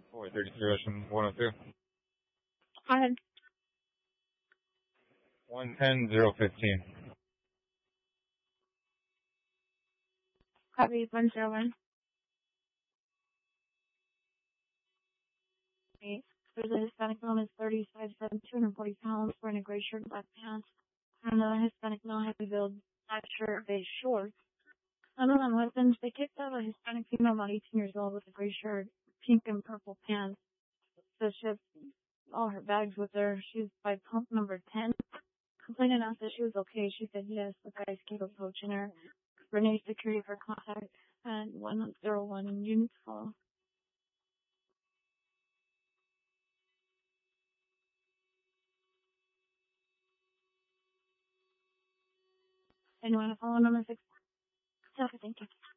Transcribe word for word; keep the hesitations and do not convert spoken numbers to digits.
four thirty-three Ocean one oh two. Go ahead. one ten zero fifteen. Copy one zero one. Okay. There's a Hispanic male is thirty-five seven, two hundred forty pounds, wearing a gray shirt, black pants. Another Hispanic male, heavy build, black shirt, beige shorts. Another weapons, they kicked out a Hispanic female about eighteen years old with a gray shirt, pink and purple pants. So she has all her bags with her. She's by pump number ten. Complainant asked if she was okay. She said yes. The guys keep approaching her. Renee security for contact at one zero one in units call. Anyone want to follow number six? Okay, thank you.